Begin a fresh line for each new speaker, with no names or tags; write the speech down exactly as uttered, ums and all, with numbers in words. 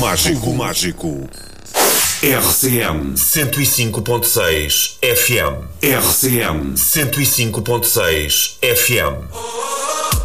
mágico, mágico. R C M
cento e cinco ponto seis F M.
R C M
cento e cinco ponto seis F M.